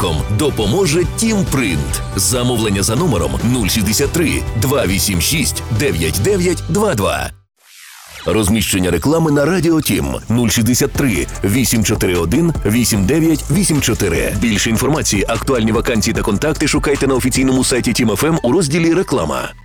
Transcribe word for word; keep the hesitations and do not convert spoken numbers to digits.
допоможе Тімпринт. Замовлення за номером нуль шістдесят три два вісім шість дев'ять дев'ять два два. Розміщення реклами на Радіо Тім нуль шістдесят три вісім чотири один вісім дев'ять вісім чотири. Більше інформації, актуальні вакансії та контакти шукайте на офіційному сайті Тім еф ем у розділі «Реклама».